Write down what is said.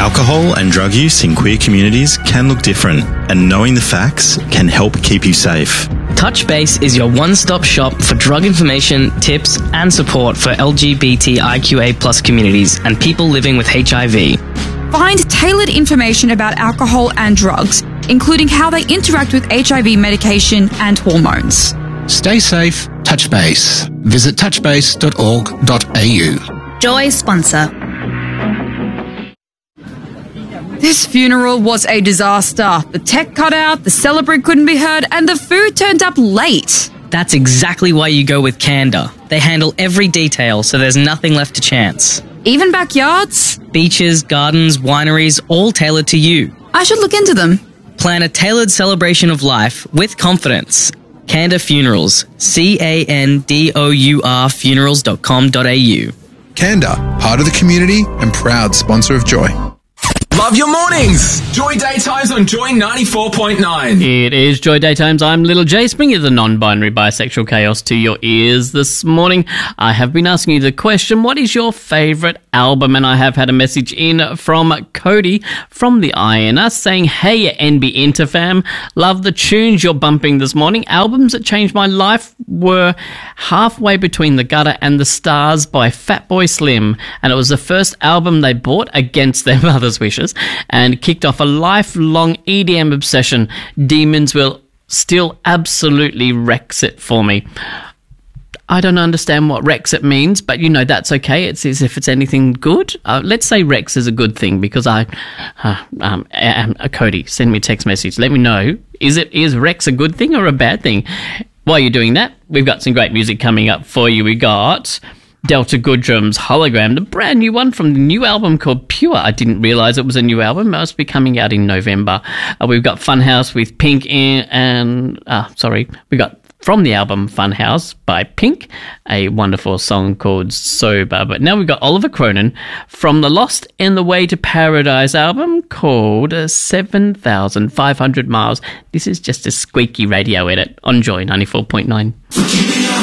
Alcohol and drug use in queer communities can look different, and knowing the facts can help keep you safe. Touchbase is your one-stop shop for drug information, tips, and support for LGBTIQA+ communities and people living with HIV. Find tailored information about alcohol and drugs, including how they interact with HIV medication and hormones. Stay safe, Touchbase. Visit touchbase.org.au. Joy sponsor. This funeral was a disaster. The tech cut out, the celebrant couldn't be heard, and the food turned up late. That's exactly why you go with Canada. They handle every detail, so there's nothing left to chance. Even backyards? Beaches, gardens, wineries, all tailored to you. I should look into them. Plan a tailored celebration of life with confidence. Canda Funerals. CANDOUR funerals.com.au. Canda, part of the community and proud sponsor of Joy. Love your mornings! Joy Daytimes on Joy 94.9. It is Joy Daytimes. I'm Little J, bringing the non-binary bisexual chaos to your ears this morning. I have been asking you the question, what is your favourite album? And I have had a message in from Cody from the INS saying, hey, NB Interfam, love the tunes you're bumping this morning. Albums that changed my life were Halfway Between the Gutter and the Stars by Fatboy Slim. And it was the first album they bought against their mother's wishes and kicked off a lifelong EDM obsession. Demons will still absolutely wrecks it for me. I don't understand what wrecks it means, but you know that's okay. It's as if it's anything good. Let's say Rex is a good thing because Cody, send me a text message. Let me know. Is Rex a good thing or a bad thing? While you're doing that, we've got some great music coming up for you. We got Delta Goodrum's Hologram, the brand new one from the new album called Pure. I didn't realise it was a new album. It must be coming out in November. We've got Funhouse with Pink we got from the album Funhouse by Pink, a wonderful song called Sober. But now we've got Oliver Cronin from the Lost in the Way to Paradise album called 7,500 Miles. This is just a squeaky radio edit on Joy 94.9.